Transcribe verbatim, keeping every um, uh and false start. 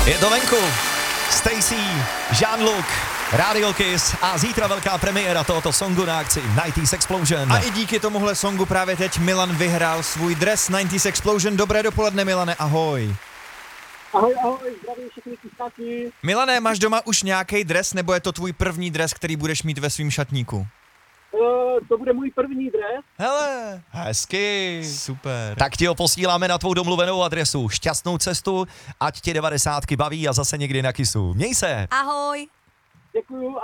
Je to venku. Stacy, Jean-Luc, Radio Kiss a zítra velká premiéra tohoto songu na akci nineties Explosion. A i díky tomuhle songu právě teď Milan vyhrál svůj dres nineties Explosion. Dobré dopoledne, Milane, ahoj. Ahoj, ahoj, zdravím všechny kysáky. Milane, máš doma už nějaký dres, nebo je to tvůj první dres, který budeš mít ve svým šatníku? Uh, to bude můj první dres. Hele, hezky. Super. Tak ti ho posíláme na tvou domluvenou adresu. Šťastnou cestu, ať tě devadesátky baví a zase někdy na Kissu. Měj se. Ahoj. Děkuju.